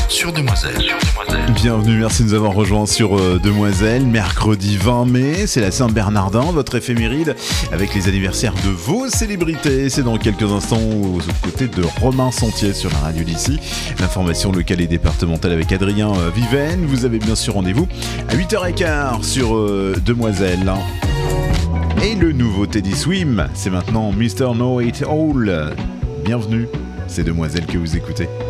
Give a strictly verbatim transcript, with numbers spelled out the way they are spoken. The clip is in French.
sur Demoiselle. Sur Demoiselle. Bienvenue, merci de nous avoir rejoints sur euh, Demoiselle. Mercredi vingt mai, c'est la Saint-Bernardin, votre éphéméride, avec les anniversaires de vos célébrités. C'est dans quelques instants aux côtés de Romain Sentier sur la radio d'ici. L'information locale et départementale avec Adrien euh, Viven. Vous avez bien sûr rendez-vous à huit heures quinze sur euh, Demoiselle. Et le nouveau Teddy Swim, c'est maintenant mister Know It All. Bienvenue, c'est Demoiselle que vous écoutez.